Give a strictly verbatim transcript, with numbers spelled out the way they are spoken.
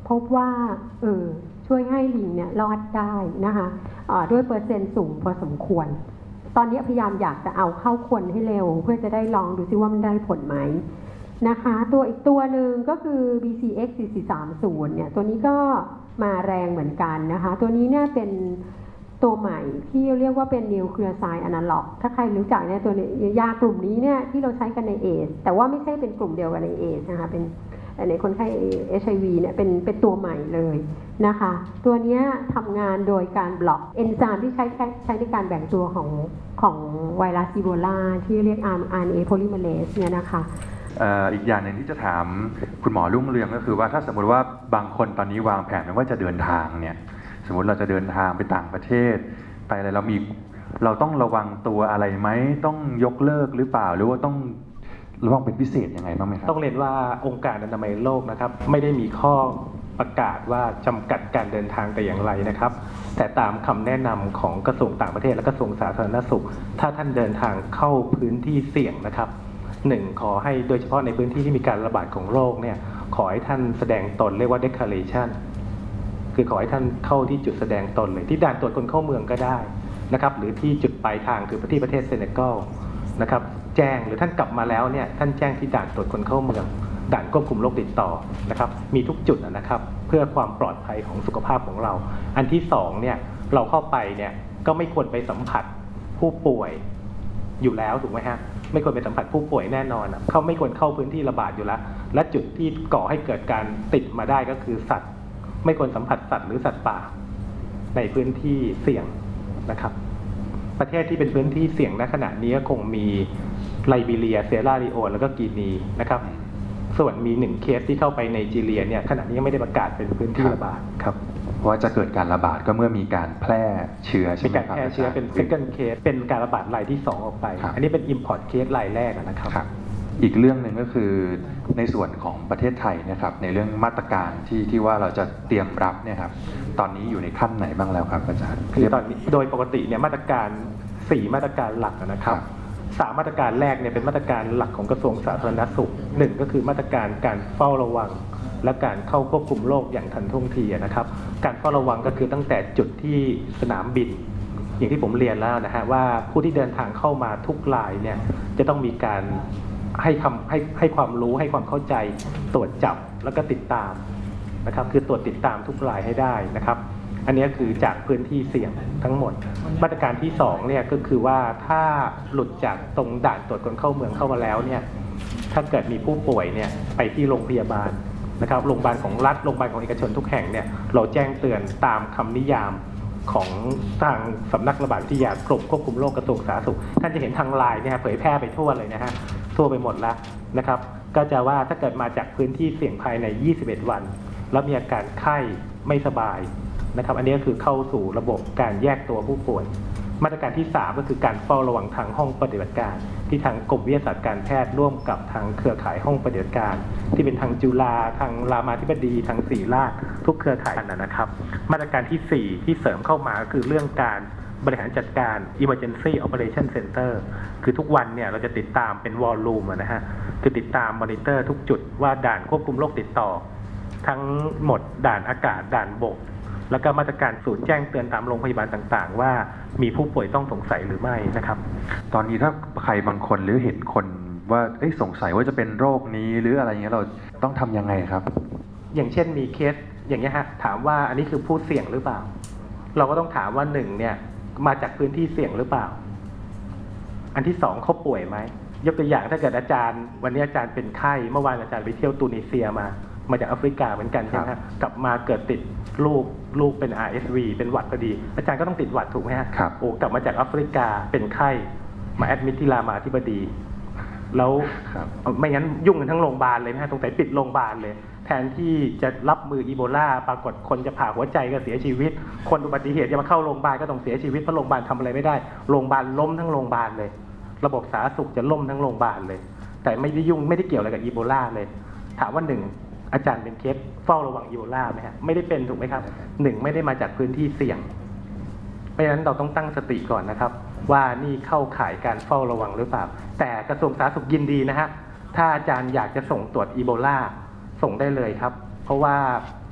พบว่าเออช่วยให้ลิงเนี่ยรอดได้นะคะด้วยเปอร์เซ็นต์สูงพอสมควรตอนนี้พยายามอยากจะเอาเข้าคนให้เร็วเพื่อจะได้ลองดูซิว่ามันได้ผลไหมนะคะตัวอีกตัวหนึ่งก็คือ บี ซี เอ็กซ์ สี่สี่สามศูนย์ เนี่ยตัวนี้ก็มาแรงเหมือนกันนะคะตัวนี้เนี่ยเป็นตัวใหม่ที่เรียกว่าเป็นนิวเคลียร์ไซด์อนาล็อกถ้าใครรู้จักเนี่ยตัวยากลุ่มนี้เนี่ยที่เราใช้กันในเอสแต่ว่าไม่ใช่เป็นกลุ่มเดียวกันในเอสนะคะเป็นในคนไข้ เอช ไอ วี เนี่ยเป็นเป็นตัวใหม่เลยนะคะตัวนี้ทำงานโดยการบล็อกเอนไซม์ที่ใช้ใช้ในการแบ่งตัวของของไวรัสอีโบลาที่เรียก อาร์ เอ็น เอ polymerase เนี่ยนะคะอีกอย่างหนึ่งที่จะถามคุณหมอรุ่งเรืองก็คือว่าถ้าสมมติว่าบางคนตอนนี้วางแผนว่าจะเดินทางเนี่ยสมมติเราจะเดินทางไปต่างประเทศไปอะไรเรามีเราต้องระวังตัวอะไรไหมต้องยกเลิกหรือเปล่าหรือว่าต้องระวังเป็นพิเศษยังไงบ้างไหมครับต้องเรียนว่าองค์การอนามัยโลกนะครับไม่ได้มีข้อประกาศว่าจำกัดการเดินทางแต่อย่างไรนะครับแต่ตามคำแนะนำของกระทรวงต่างประเทศและกระทรวงสาธารณสุขถ้าท่านเดินทางเข้าพื้นที่เสี่ยงนะครับหนึ่งขอให้โดยเฉพาะในพื้นที่ที่มีการระบาดของโรคเนี่ยขอให้ท่านแสดงตนเรียกว่า declaration คือขอให้ท่านเข้าที่จุดแสดงตนเลยที่ด่านตรวจคนเข้าเมืองก็ได้นะครับหรือที่จุดปลายทางคือที่ประเทศเซเนกัลนะครับแจ้งหรือท่านกลับมาแล้วเนี่ยท่านแจ้งที่ด่านตรวจคนเข้าเมืองด่านควบคุมโรคติดต่อนะครับมีทุกจุดนะครับเพื่อความปลอดภัยของสุขภาพของเราอันที่สองเนี่ยเราเข้าไปเนี่ยก็ไม่ควรไปสัมผัสผู้ป่วยอยู่แล้วถูกไหมฮะไม่ควรไปสัมผัสผู้ป่วยแน่นอนเขาไม่ควรเข้าพื้นที่ระบาดอยู่แล้วและจุดที่ก่อให้เกิดการติดมาได้ก็คือสัตว์ไม่ควรสัมผัสสัตว์หรือสัตว์ป่าในพื้นที่เสี่ยงนะครับประเทศที่เป็นพื้นที่เสี่ยงณขณะนี้คงมีไลบีเรียเซราลีโอนแล้วก็กีนีนะครับส่วนมีหนึ่งเคสที่เข้าไปไนจีเรียเนี่ยขณะนี้ยังไม่ได้ประกาศเป็นพื้นที่ระบาดครับว่าจะเกิดการระบาดก็เมื่อมีการแพร่เชื้อใช่ไหมครับมีการแพร่เชื้อเป็น second case เป็นการระบาดรายที่สองออกไปอันนี้เป็น import case รายแรกนะครับอีกเรื่องหนึ่งก็คือในส่วนของประเทศไทยนะครับในเรื่องมาตรการที่ที่ว่าเราจะเตรียมรับเนี่ยครับตอนนี้อยู่ในขั้นไหนบ้างแล้วครับอาจารย์คือตอนนี้โดยปกติเนี่ยมาตรการสี่มาตรการหลักนะครับสามมาตรการแรกเนี่ยเป็นมาตรการหลักของกระทรวงสาธารณสุขหนึ่งก็คือมาตรการการเฝ้าระวังและการเข้าควบคุมโรคอย่างทันท่วงทีนะครับการเฝ้าระวังก็คือตั้งแต่จุดที่สนามบินอย่างที่ผมเรียนแล้วนะฮะว่าผู้ที่เดินทางเข้ามาทุกรายเนี่ยจะต้องมีการให้คำให้ให้ความรู้ให้ความเข้าใจตรวจจับแล้วก็ติดตามนะครับคือตรวจติดตามทุกรายให้ได้นะครับอันนี้คือจากพื้นที่เสี่ยงทั้งหมดมาตรการที่สองเนี่ยก็คือว่าถ้าหลุดจากตรงด่านตรวจคนเข้าเมืองเข้ามาแล้วเนี่ยถ้าเกิดมีผู้ป่วยเนี่ยไปที่โรงพยาบาลนะครับโรงพยาบาลของรัฐโรงพยาบาลของเอกชนทุกแห่งเนี่ยเราแจ้งเตือนตามคำนิยามของทางสำนักระบาดวิทยากรมควบคุมโรคกระทรวงสาธารณสุขท่านจะเห็นทางไลน์เนี่ยเผยแพร่ไปทั่วเลยนะฮะทั่วไปหมดแล้วนะครับก็จะว่าถ้าเกิดมาจากพื้นที่เสี่ยงภายในยี่สิบเอ็ดวันแล้วมีอาการไข้ไม่สบายนะครับอันนี้ก็คือเข้าสู่ระบบการแยกตัวผู้ป่วยมาตรการที่สามก็คือการเฝ้าระวังทางห้องปฏิบัติการที่ทางกรมวิทยาศาสตร์การแพทย์ร่วมกับทางเครือข่ายห้องปฏิบัติการที่เป็นทางจุฬาทางรามาธิบดีทางศิริราชทุกเครือข่ายนะครับมาตรการที่สี่ที่เสริมเข้ามาก็คือเรื่องการบริหารจัดการ Emergency Operation Center คือทุกวันเนี่ยเราจะติดตามเป็นวอลลุ่มนะฮะคือติดตามมอนิเตอร์ทุกจุดว่าด่านควบคุมโรคติดต่อทั้งหมดด่านอากาศด่านบกแล้วก็มาตรการศูนย์แจ้งเตือนตามโรงพยาบาลต่างๆว่ามีผู้ป่วยต้องสงสัยหรือไม่นะครับตอนนี้ถ้าใครบางคนหรือเห็นคนว่าสงสัยว่าจะเป็นโรคนี้หรืออะไรเงี้ยเราต้องทำยังไงครับอย่างเช่นมีเคสอย่างเงี้ยฮะถามว่าอันนี้คือผู้เสี่ยงหรือเปล่าเราก็ต้องถามว่าหนึ่งเนี่ยมาจากพื้นที่เสี่ยงหรือเปล่าอันที่สองเขาป่วยไหมยกตัวอย่างถ้าเกิดอาจารย์วันนี้อาจารย์เป็นไข้เมื่อวานอาจารย์ไปเที่ยวตูนิเซียมามาจากแอฟริกาเหมือนกันใช่ไหมฮะกลับมาเกิดติดลูกลูกเป็น อาร์ เอส วี เป็นหวัดพอดีอาจารย์ก็ต้องติดหวัดถูกไหมฮะโอ้กลับมาจากแอฟริกาเป็นไข้มาแอดมิทที่รามาธิบดีแล้วไม่งั้นยุ่งกันทั้งโรงพยาบาลเลยนะฮะสงสัยปิดโรงพยาบาลเลยแทนที่จะรับมืออีโบลาปรากฏคนจะผ่าหัวใจก็เสียชีวิตคนอุบัติเหตุจะมาเข้าโรงพยาบาลก็ต้องเสียชีวิตเพราะโรงพยาบาลทำอะไรไม่ได้โรงพยาบาลล้มทั้งโรงพยาบาลเลยระบบสาธารณสุขจะล่มทั้งโรงพยาบาลเลยแต่ไม่ได้ยุ่งไม่ได้เกี่ยวอะไรกับอีโบลาเลยถามว่าหนึ่งอาจารย์เป็นเคสเฝ้าระวังอีโบลาไหมฮะไม่ได้เป็นถูกไหมครับหนึ่งไม่ได้มาจากพื้นที่เสี่ยงเพราะฉะนั้นเราต้องตั้งสติก่อนนะครับว่านี่เข้าข่ายการเฝ้าระวังหรือเปล่าแต่กระทรวงสาธารณสุขยินดีนะฮะถ้าอาจารย์อยากจะส่งตรวจอีโบลาส่งได้เลยครับเพราะว่า